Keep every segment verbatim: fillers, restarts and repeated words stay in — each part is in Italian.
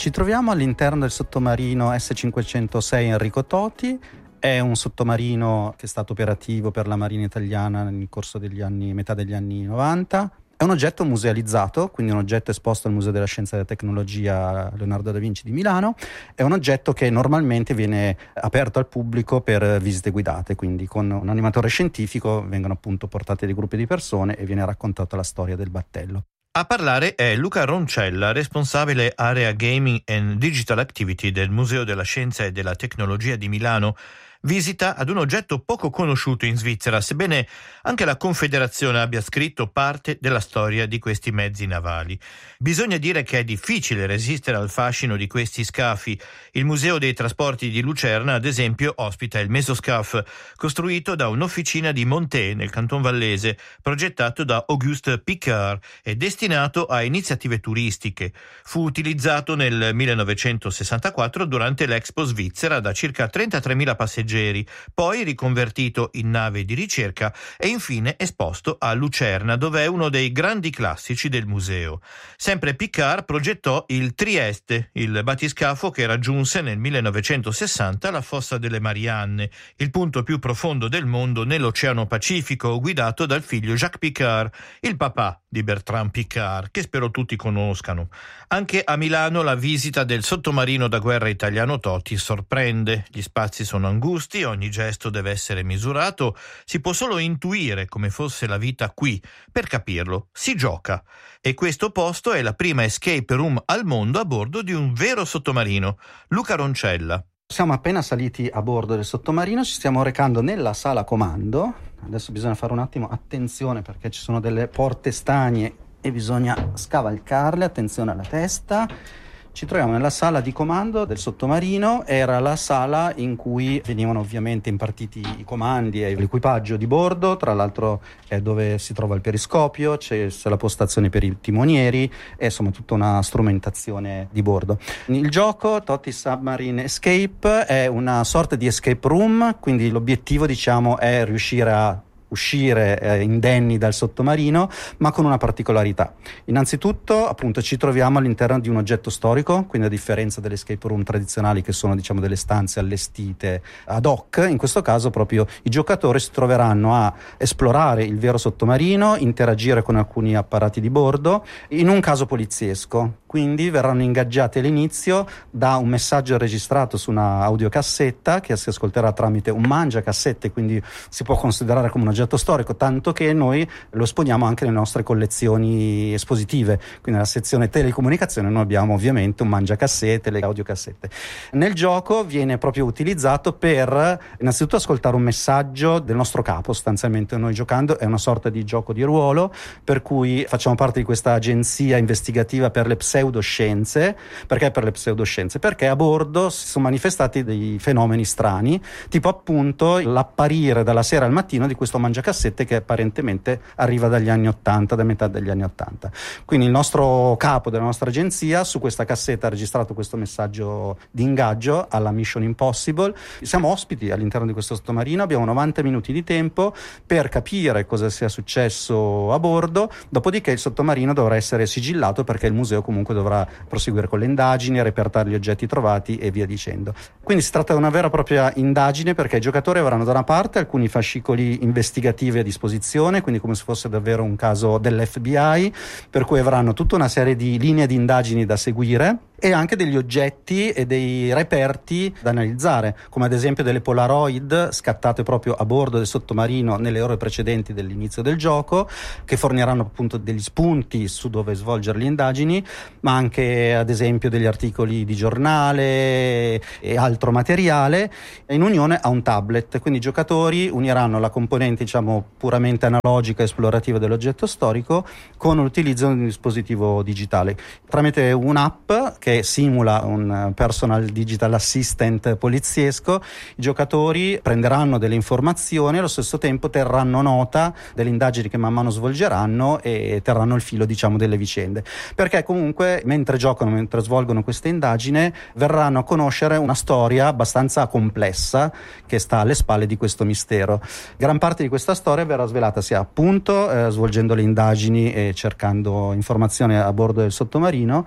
Ci troviamo all'interno del sottomarino esse cinquecentosei Enrico Toti. È un sottomarino che è stato operativo per la Marina italiana nel corso degli anni, metà degli anni novanta. È un oggetto musealizzato, quindi un oggetto esposto al Museo della Scienza e della Tecnologia Leonardo da Vinci di Milano. È un oggetto che normalmente viene aperto al pubblico per visite guidate, quindi con un animatore scientifico vengono appunto portati dei gruppi di persone e viene raccontata la storia del battello. A parlare è Luca Roncella, responsabile area Gaming and Digital Activity del Museo della Scienza e della Tecnologia di Milano. Visita ad un oggetto poco conosciuto in Svizzera, sebbene anche la Confederazione abbia scritto parte della storia di questi mezzi navali. Bisogna dire che è difficile resistere al fascino di questi scafi. Il Museo dei Trasporti di Lucerna, ad esempio, ospita il Mesoscaf, costruito da un'officina di Monté, nel Canton Vallese, progettato da Auguste Piccard e destinato a iniziative turistiche. Fu utilizzato nel millenovecentosessantaquattro durante l'Expo svizzera da circa trentatremila passeggeri, poi riconvertito in nave di ricerca e infine esposto a Lucerna, dove è uno dei grandi classici del museo. Sempre Piccard progettò il Trieste, il battiscafo che raggiunse nel millenovecentosessanta la fossa delle Marianne, il punto più profondo del mondo nell'Oceano Pacifico, guidato dal figlio Jacques Piccard, il papà di Bertrand Piccard, che spero tutti conoscano. Anche a Milano la visita del sottomarino da guerra italiano Toti sorprende. Gli spazi sono angusti, ogni gesto deve essere misurato, si può solo intuire come fosse la vita qui. Per capirlo, si gioca. E questo posto è la prima escape room al mondo a bordo di un vero sottomarino. Luca Roncella. Siamo appena saliti a bordo del sottomarino, ci stiamo recando nella sala comando. Adesso bisogna fare un attimo attenzione perché ci sono delle porte stagne e bisogna scavalcarle, attenzione alla testa. Ci troviamo nella sala di comando del sottomarino. Era la sala in cui venivano ovviamente impartiti i comandi e l'equipaggio di bordo, tra l'altro è dove si trova il periscopio, c'è, c'è la postazione per i timonieri e insomma tutta una strumentazione di bordo. Il gioco Toti Submarine Escape è una sorta di escape room, quindi l'obiettivo diciamo è riuscire a uscire eh, indenni dal sottomarino, ma con una particolarità. Innanzitutto, appunto, ci troviamo all'interno di un oggetto storico, quindi a differenza delle escape room tradizionali che sono, diciamo, delle stanze allestite ad hoc, in questo caso proprio i giocatori si troveranno a esplorare il vero sottomarino, interagire con alcuni apparati di bordo, in un caso poliziesco. Quindi verranno ingaggiati all'inizio da un messaggio registrato su una audiocassetta che si ascolterà tramite un mangiacassette, quindi si può considerare come un oggetto storico, tanto che noi lo esponiamo anche nelle nostre collezioni espositive. Quindi nella sezione telecomunicazione noi abbiamo ovviamente un mangiacassette, le audiocassette. Nel gioco viene proprio utilizzato per innanzitutto ascoltare un messaggio del nostro capo. Sostanzialmente noi giocando è una sorta di gioco di ruolo, per cui facciamo parte di questa agenzia investigativa per le pseudoscienze. Perché per le pseudoscienze? Perché a bordo si sono manifestati dei fenomeni strani, tipo appunto l'apparire dalla sera al mattino di questo mangiacassette che apparentemente arriva dagli anni ottanta, da metà degli anni ottanta. Quindi il nostro capo della nostra agenzia su questa cassetta ha registrato questo messaggio di ingaggio alla Mission Impossible. Siamo ospiti all'interno di questo sottomarino, abbiamo novanta minuti di tempo per capire cosa sia successo a bordo, dopodiché il sottomarino dovrà essere sigillato perché il museo comunque dovrà proseguire con le indagini, repertare gli oggetti trovati e via dicendo. Quindi si tratta di una vera e propria indagine, perché i giocatori avranno da una parte alcuni fascicoli investigativi a disposizione, quindi come se fosse davvero un caso dell'F B I, per cui avranno tutta una serie di linee di indagini da seguire e anche degli oggetti e dei reperti da analizzare, come ad esempio delle Polaroid scattate proprio a bordo del sottomarino nelle ore precedenti dell'inizio del gioco, che forniranno appunto degli spunti su dove svolgere le indagini, ma anche ad esempio degli articoli di giornale e altro materiale, in unione a un tablet. Quindi i giocatori uniranno la componente, diciamo, puramente analogica e esplorativa dell'oggetto storico con l'utilizzo di un dispositivo digitale tramite un'app che simula un personal digital assistant poliziesco. I giocatori prenderanno delle informazioni e allo stesso tempo terranno nota delle indagini che man mano svolgeranno e terranno il filo, diciamo, delle vicende, perché comunque mentre giocano, mentre svolgono questa indagine, verranno a conoscere una storia abbastanza complessa che sta alle spalle di questo mistero. Gran parte di questa storia verrà svelata sia appunto eh, svolgendo le indagini e cercando informazioni a bordo del sottomarino,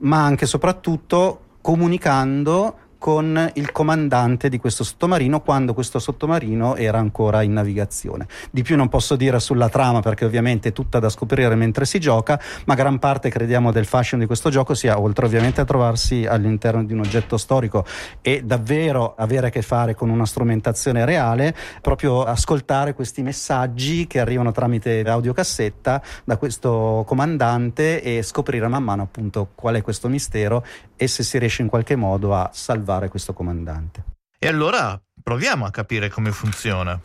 ma anche e soprattutto comunicando con il comandante di questo sottomarino quando questo sottomarino era ancora in navigazione. Di più non posso dire sulla trama, perché ovviamente è tutta da scoprire mentre si gioca, ma gran parte crediamo del fascino di questo gioco sia, oltre ovviamente a trovarsi all'interno di un oggetto storico e davvero avere a che fare con una strumentazione reale, proprio ascoltare questi messaggi che arrivano tramite audiocassetta da questo comandante e scoprire man mano appunto qual è questo mistero e se si riesce in qualche modo a salvare questo comandante. E allora proviamo a capire come funziona.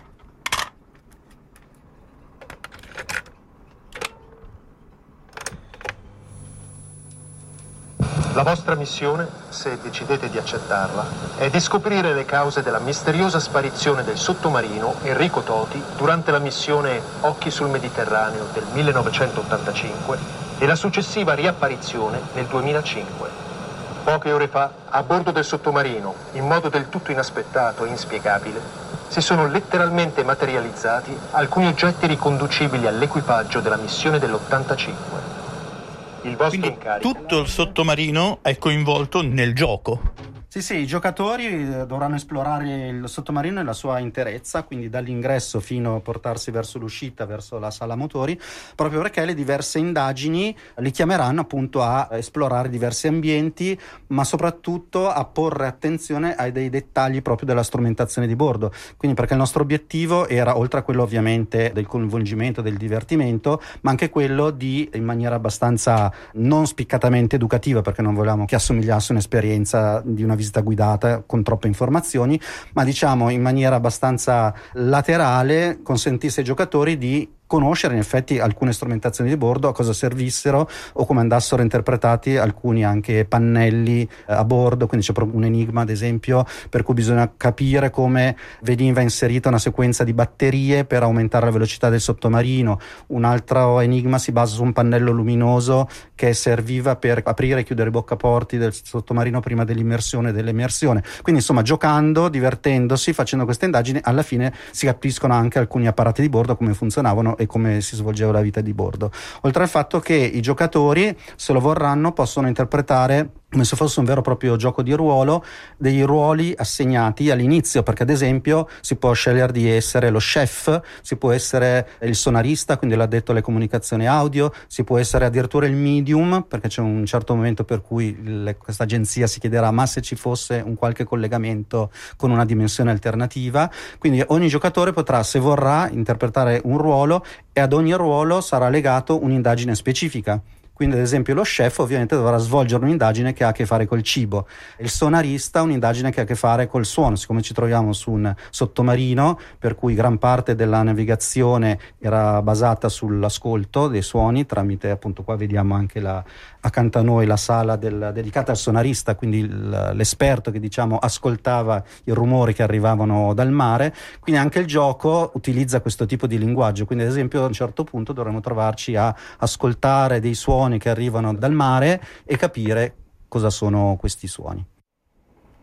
La vostra missione, se decidete di accettarla, è di scoprire le cause della misteriosa sparizione del sottomarino Enrico Toti durante la missione Occhi sul Mediterraneo del millenovecentottantacinque e la successiva riapparizione nel duemilacinque. Poche ore fa, a bordo del sottomarino, in modo del tutto inaspettato e inspiegabile, si sono letteralmente materializzati alcuni oggetti riconducibili all'equipaggio della missione dell'ottantacinque. Il vostro Quindi incarico... tutto il sottomarino è coinvolto nel gioco. Sì, sì, i giocatori dovranno esplorare il sottomarino nella sua interezza, quindi dall'ingresso fino a portarsi verso l'uscita, verso la sala motori, proprio perché le diverse indagini li chiameranno appunto a esplorare diversi ambienti, ma soprattutto a porre attenzione ai dei dettagli proprio della strumentazione di bordo. Quindi perché il nostro obiettivo era, oltre a quello ovviamente del coinvolgimento, del divertimento, ma anche quello di, in maniera abbastanza non spiccatamente educativa, perché non volevamo che assomigliasse un'esperienza di una visita guidata con troppe informazioni, ma diciamo in maniera abbastanza laterale consentisse ai giocatori di conoscere in effetti alcune strumentazioni di bordo, a cosa servissero o come andassero interpretati alcuni anche pannelli eh, a bordo. Quindi c'è proprio un enigma ad esempio per cui bisogna capire come veniva inserita una sequenza di batterie per aumentare la velocità del sottomarino. Un altro enigma si basa su un pannello luminoso che serviva per aprire e chiudere i boccaporti del sottomarino prima dell'immersione e dell'emersione. Quindi insomma, giocando, divertendosi, facendo queste indagini, alla fine si capiscono anche alcuni apparati di bordo, come funzionavano e come si svolgeva la vita di bordo. Oltre al fatto che i giocatori, se lo vorranno, possono interpretare come se fosse un vero e proprio gioco di ruolo, dei ruoli assegnati all'inizio, perché ad esempio si può scegliere di essere lo chef, si può essere il sonarista, quindi l'addetto alle comunicazioni audio, si può essere addirittura il medium, perché c'è un certo momento per cui le, questa agenzia si chiederà ma se ci fosse un qualche collegamento con una dimensione alternativa. Quindi ogni giocatore potrà, se vorrà, interpretare un ruolo e ad ogni ruolo sarà legato un'indagine specifica. Quindi ad esempio lo chef ovviamente dovrà svolgere un'indagine che ha a che fare col cibo, il sonarista un'indagine che ha a che fare col suono, siccome ci troviamo su un sottomarino per cui gran parte della navigazione era basata sull'ascolto dei suoni tramite, appunto qua vediamo anche la, accanto a noi la sala del, dedicata al sonarista, quindi il, l'esperto che diciamo ascoltava i rumori che arrivavano dal mare. Quindi anche il gioco utilizza questo tipo di linguaggio, quindi ad esempio a un certo punto dovremo trovarci a ascoltare dei suoni che arrivano dal mare e capire cosa sono questi suoni.